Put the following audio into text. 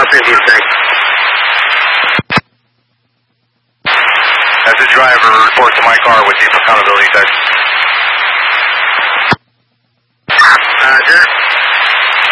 As a driver, report to my car with deep accountability text.